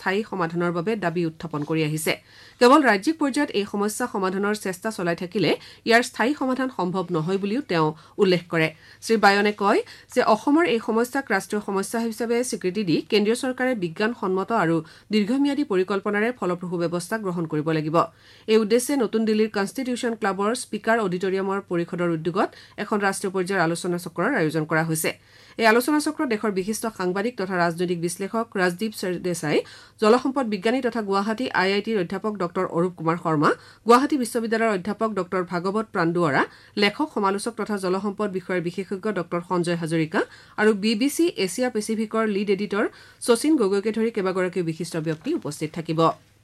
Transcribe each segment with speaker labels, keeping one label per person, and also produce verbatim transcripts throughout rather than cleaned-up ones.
Speaker 1: স্থায়ী সমাধানৰ বাবে দাবী উত্থাপন কৰি আহিছে কেৱল ৰাজ্যিক পৰ্যায়ত এই সমস্যা সমাধানৰ চেষ্টা চলাই থাকিলে ইয়াৰ স্থায়ী সমাধান সম্ভৱ নহয় বুলিও তেওঁ উল্লেখ কৰে শ্ৰী বায়নে কয় যে অসমৰ এই সমস্যাক ৰাষ্ট্ৰীয় সমস্যা হিচাপে স্বীকৃতি দি কেন্দ্ৰীয় চৰকাৰে বিজ্ঞানসন্মত আৰু দীৰ্ঘম্যাদী পৰিকল্পনাৰে ফলপ্ৰসূ ব্যৱস্থা গ্ৰহণ কৰিব লাগিব এই উদ্দেশ্যে নতুন দিল্লীৰ কনষ্টিটিউশ্যন ক্লাবৰ স্পিকাৰ অডিটৰিয়ামৰ পৰিষদৰ উদ্যোগত এখন ৰাষ্ট্ৰীয় পৰ্যায়ৰ আলোচনা চক্ৰৰ আয়োজন কৰা হৈছে এই আলোচনা চক্ৰত দেশৰ বিশিষ্ট সাংবাদিক তথা ৰাজনৈতিক বিশ্লেষক ৰাজদীপ সৰদেশাই জলসম্পদ বিজ্ঞানী তথা গুৱাহাটী আই আই টিৰ অধ্যাপক ডক্টৰ অৰূপ কুমাৰ শৰ্মা গুৱাহাটী বিশ্ববিদ্যালয়ৰ অধ্যাপক ডক্টৰ ভাগৱত প্ৰাণদুৱাৰা লেখক সমালোচক তথা জলসম্পদ বিষয়ৰ বিশেষজ্ঞ ডক্টৰ সঞ্জয় হাজৰিকা আৰু B B C Asia পেচিফিকৰ lead editor Sachin গগৈকে ধৰি কেইবাগৰাকীও বিশিষ্ট ব্যক্তি উপস্থিত থাকিব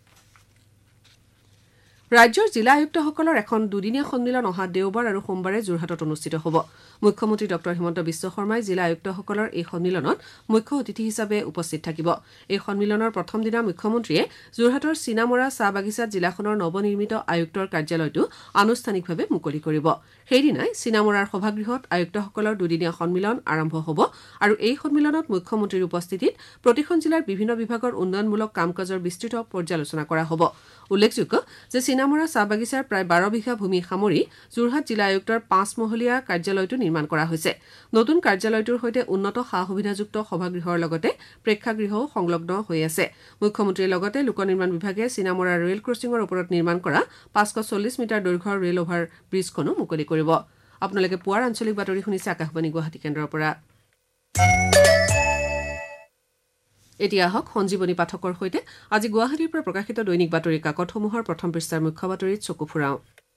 Speaker 1: ৰাজ্যৰ জিলা আয়ুক্তসকলৰ এখন দুদিনীয়া সন্মিলন অহা দেওবাৰ আৰু সোমবাৰে যোৰহাটত অনুষ্ঠিত হ'ব মুখ্যমন্ত্ৰী ডক্টৰ হিমন্ত বিশ্ব শৰ্মাই জিলা আয়ুক্তসকলৰ এই সন্মিলনত মুখ্য অতিথি হিচাপে উপস্থিত থাকিব এই সন্মিলনৰ প্ৰথম দিনা মুখ্যমন্ত্ৰীয়ে যোৰহাটৰ চিনামৰা চাহ বাগিচাত জিলাখনৰ নৱনিৰ্মিত আয়ুক্তৰ কাৰ্যালয়টো আনুষ্ঠানিকভাৱে মুকলি কৰিব সেইদিনাই চিনামৰাৰ সভাগৃহত আয়ুক্তসকলৰ দুদিনীয়া সন্মিলন আৰম্ভ হ'ব আৰু এই সন্মিলনত মুখ্যমন্ত্ৰীৰ উপস্থিতিত প্ৰতিখন জিলাৰ বিভিন্ন বিভাগৰ উন্নয়নমূলক কাম কাজৰ বিস্তৃত পৰ্যালোচনা কৰা হ'ব উল্লেখযোগ্য যে চিনামৰা চাহ বাগিচাৰ প্ৰায় বাৰ বিঘা ভূমি সামৰি যোৰহাট জিলা আয়ুক্তৰ পাঁচ মহলীয়া কাৰ্যালয়টো নিৰ্মাণ কৰা হৈছে নতুন কাৰ্যালয়টোৰ সৈতে উন্নত সা সুবিধাযুক্ত সভাগৃহৰ লগতে প্ৰেক্ষাগৃহও সংলগ্ন হৈ আছে মুখ্যমন্ত্ৰীৰ লগতে লোক নিৰ্মাণ বিভাগে চিনামৰা ৰেল ক্ৰছিঙৰ ওপৰত নিৰ্মাণ কৰা পাঁচশ চল্লিছ মিটাৰ দৈৰ্ঘ্যৰ ৰেল অভাৰ ব্ৰিজখনো মুকলি কৰিব আপোনালোকে পুৱাৰ আঞ্চলিক বাতৰি শুনিছে আকাশবাণী গুৱাহাটী কেন্দ্ৰৰ পৰা এতিয়া হক সঞ্জীৱনী পাঠকৰ সৈতে আজি গুৱাহাটীৰ পৰা প্ৰকাশিত দৈনিক বাতৰি কাকতসমূহৰ প্ৰথম পৃষ্ঠাৰ মুখ্য বাতৰিত চকু ফুৰাও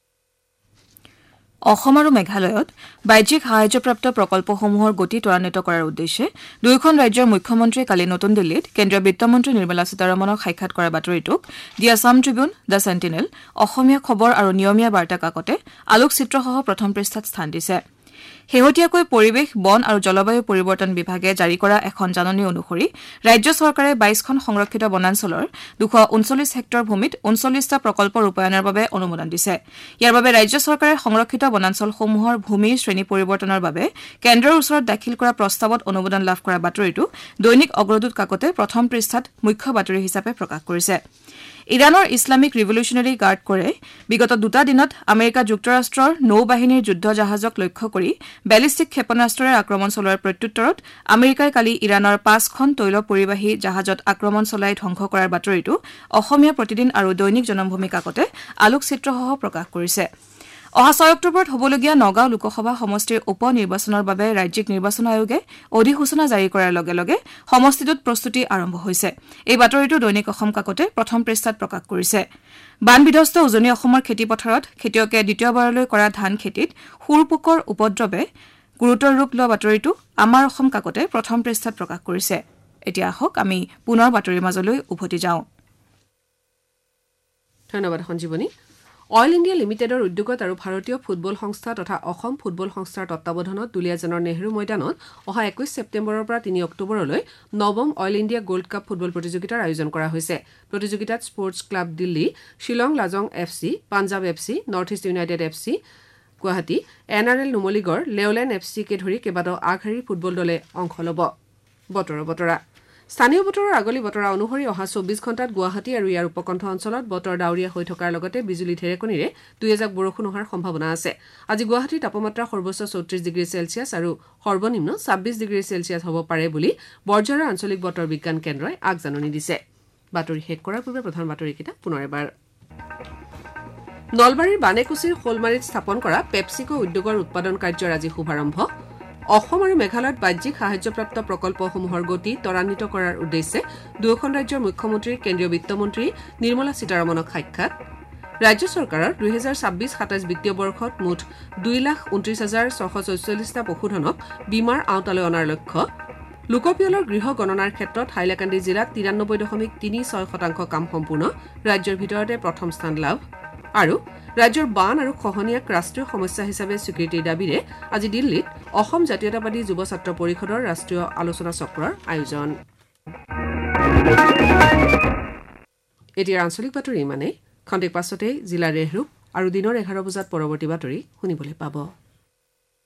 Speaker 2: অসম আৰু মেঘালয়ত বাহ্যিক সাহায্যপ্ৰাপ্ত প্ৰকল্পসমূহৰ গতি ত্বৰান্বিত কৰাৰ উদ্দেশ্যে দুয়োখন ৰাজ্যৰ মুখ্যমন্ত্ৰীয়ে কালি নতুন দিল্লীত কেন্দ্ৰীয় বিত্তমন্ত্ৰী নিৰ্মলা সীতাৰমণক সাক্ষাৎ কৰা বাতৰিটোক দি আছাম ট্ৰিবিউন দ্য চেণ্টিনেল অসমীয়া খবৰ আৰু নিয়মীয়া বাৰ্তা কাকতে আলোকচিত্ৰসহ প্ৰথম পৃষ্ঠাত স্থান দিছে শেহতীয়াকৈ পৰিৱেশ বন আৰু জলবায়ু পৰিৱৰ্তন বিভাগে জাৰি কৰা এখন জাননী অনুসৰি ৰাজ্য চৰকাৰে বাইশখন সংৰক্ষিত বনাঞ্চলৰ দুশ ঊনচল্লিছ হেক্টৰ ভূমিত ঊনচল্লিছটা প্ৰকল্প ৰূপায়ণৰ বাবে অনুমোদন দিছে ইয়াৰ বাবে ৰাজ্য চৰকাৰে সংৰক্ষিত বনাঞ্চলসমূহৰ ভূমিৰ শ্ৰেণী পৰিৱৰ্তনৰ বাবে কেন্দ্ৰৰ ওচৰত দাখিল কৰা প্ৰস্তাৱত অনুমোদন লাভ কৰা বাতৰিটো দৈনিক অগ্ৰদূত কাকতে প্ৰথম পৃষ্ঠাত মুখ্য বাতৰি হিচাপে প্ৰকাশ কৰিছে ইৰাণৰ ইছলামিক ৰিভলিউচনাৰী গাৰ্ড কৰে বিগত দুটা দিনত আমেৰিকা যুক্তৰাষ্ট্ৰৰ নৌবাহিনীৰ যুদ্ধ জাহাজক লক্ষ্য কৰি বেলিষ্টিক ক্ষেপণাস্ত্ৰৰে আক্ৰমণ চলোৱাৰ প্ৰত্যুত্তৰত আমেৰিকাই কালি ইৰাণৰ পাঁচখন তৈল পৰিবাহী জাহাজত আক্ৰমণ চলাই ধ্বংস কৰাৰ বাতৰিটো অসমীয়া প্ৰতিদিন আৰু দৈনিক জনমভূমি কাকতে আলোকচিত্ৰসহ প্ৰকাশ কৰিছে অহা ছয় অক্টোবৰত হ'বলগীয়া নগাঁও লোকসভা সমষ্টিৰ উপ নিৰ্বাচনৰ বাবে ৰাজ্যিক নিৰ্বাচন আয়োগে অধিসূচনা জাৰি কৰাৰ লগে লগে সমষ্টিটোত প্ৰস্তুতি আৰম্ভ হৈছে এই বাতৰিটো দৈনিক অসম কাকতে প্ৰথম পৃষ্ঠাত প্ৰকাশ কৰিছে বানবিধ্বস্ত উজনি অসমৰ খেতিপথাৰত খেতিয়কে দ্বিতীয়বাৰলৈ কৰা ধান খেতিত সুৰপোকৰ উপদ্ৰৱে গুৰুতৰ ৰূপ লোৱা বাতৰিটো আমাৰ অসম কাকতে প্ৰথম পৃষ্ঠাত প্ৰকাশ কৰিছে এতিয়া আহক আমি পুনৰ বাতৰিৰ মাজলৈ উভতি যাওঁ
Speaker 1: ধন্যবাদ সঞ্জীৱনী অইল ইণ্ডিয়া লিমিটেডৰ উদ্যোগত আৰু ভাৰতীয় ফুটবল সংস্থা তথা অসম ফুটবল সংস্থাৰ তত্বাৱধানত দুলিয়াজানৰ নেহৰু ময়দানত অহা একৈশ ছেপ্টেম্বৰৰ পৰা তিনি অক্টোবৰলৈ নৱম oil India gold cup football প্ৰতিযোগিতাৰ আয়োজন কৰা হৈছে প্ৰতিযোগিতাত sports club Delhi Shillong Lajong F C Punjab F C north east United F C Guwahati N R L Numaligarh লেওলেন F চিকে ধৰি কেইবাটাও আগশাৰীৰ ফুটবল দলে অংশ ল'ব বতৰৰ বতৰা স্থানীয় বতৰৰ আগলি বতৰা অনুসৰি অহা চৌব্বিছ ঘণ্টাত গুৱাহাটী আৰু ইয়াৰ উপকণ্ঠ অঞ্চলত বতৰ ডাৱৰীয়া হৈ থকাৰ লগতে বিজুলী ঢেৰেকণিৰে দুই এজাক বৰষুণ হোৱাৰ সম্ভাৱনা আছে আজি গুৱাহাটীৰ তাপমাত্ৰা সৰ্বোচ্চ চৌত্ৰিশ ডিগ্ৰী চেলছিয়াছ আৰু সৰ্বনিম্ন ছাব্বিছ ডিগ্ৰী চেলছিয়াছ হ'ব পাৰে বুলি বৰঝাৰৰ আঞ্চলিক বতৰ বিজ্ঞান কেন্দ্ৰই আগজাননী দিছে বাতৰি শেষ কৰাৰ পূৰ্বে প্ৰধান বাতৰিকেইটা পুনৰ এবাৰ নলবাৰীৰ বানেকুছিৰ শোলমাৰীত স্থাপন কৰা পেপচিকো উদ্যোগৰ উৎপাদন কাৰ্যৰ আজি শুভাৰম্ভ অসম আৰু মেঘালয়ত বাহ্যিক সাহায্যপ্ৰাপ্ত প্ৰকল্পসমূহৰ গতি ত্বৰান্বিত কৰাৰ উদ্দেশ্যে দুয়োখন ৰাজ্যৰ মুখ্যমন্ত্ৰীৰ কেন্দ্ৰীয় বিত্তমন্ত্ৰী নিৰ্মলা সীতাৰমণক সাক্ষাৎ ৰাজ্য চৰকাৰৰ দুহেজাৰ ছাব্বিছ সাতাইছ বিত্তীয় বৰ্ষত মুঠ দুই লাখ ঊনত্ৰিছ হাজাৰ ছশ ছয়চল্লিছটা পশুধনক বীমাৰ আওতালৈ অনাৰ লক্ষ্য লোকপিয়লৰ গৃহ গণনাৰ ক্ষেত্ৰত হাইলাকান্দি জিলাত তিৰান্নব্বৈ দশমিক তিনি ছয় শতাংশ কাম সম্পূৰ্ণ ৰাজ্যৰ ভিতৰতে প্ৰথম স্থান লাভ আৰু ৰাজ্যৰ বান আৰু খহনীয়াক ৰাষ্ট্ৰীয় সমস্যা হিচাপে স্বীকৃতিৰ দাবীৰে আজি দিল্লীত অসম জাতীয়তাবাদী যুৱ ছাত্ৰ পৰিষদৰ ৰাষ্ট্ৰীয় আলোচনা চক্ৰৰ আয়োজন এতিয়া আঞ্চলিক বাতৰি ইমানেই খন্তেক পাছতে জিলাৰ ৰেহৰূপ আৰু দিনৰ এঘাৰ বজাত পৰৱৰ্তী বাতৰি শুনিবলৈ পাব